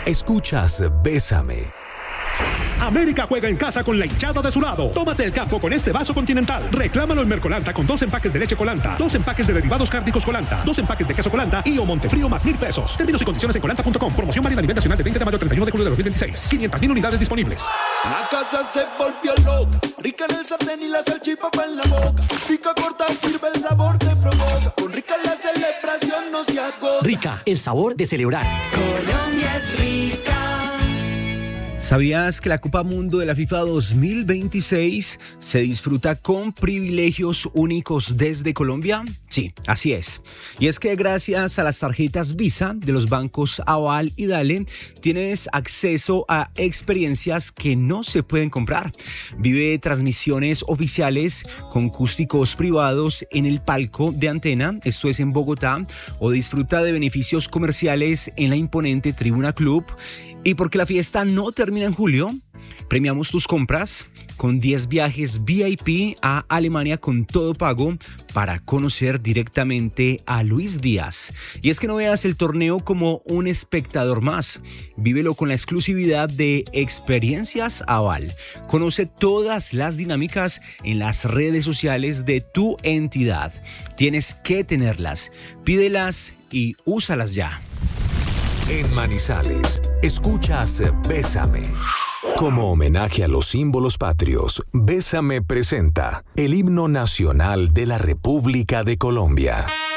Escuchas Bésame. América juega en casa con la hinchada de su lado. Tómate el campo con este vaso Continental. Reclámalo en Mercolanta con 2 empaques de leche Colanta, 2 empaques de derivados cárnicos Colanta, 2 empaques de queso Colanta y o Montefrío más $1,000. Términos y condiciones en colanta.com. Promoción válida a nivel nacional de 20 de mayo al 31 de julio de 2026. 500,000 unidades disponibles. La casa se volvió loca. Rica en el sartén y la salchipapa en la boca. Pica corta, sirve el sabor te provoca. Con Rica la celebración no se agota. Rica, el sabor de celebrar. Colombia es rica. ¿Sabías que la Copa Mundo de la FIFA 2026 se disfruta con privilegios únicos desde Colombia? Sí, así es. Y es que gracias a las tarjetas Visa de los bancos Aval y Dale, tienes acceso a experiencias que no se pueden comprar. Vive transmisiones oficiales con acústicos privados en el palco de Antena, esto es en Bogotá, o disfruta de beneficios comerciales en la imponente Tribuna Club. Y porque la fiesta no termina en julio, premiamos tus compras con 10 viajes VIP a Alemania con todo pago para conocer directamente a Luis Díaz. Y es que no veas el torneo como un espectador más. Vívelo con la exclusividad de Experiencias Aval. Conoce todas las dinámicas en las redes sociales de tu entidad. Tienes que tenerlas. Pídelas y úsalas ya. En Manizales, escuchas Bésame. Como homenaje a los símbolos patrios, Bésame presenta el himno nacional de la República de Colombia.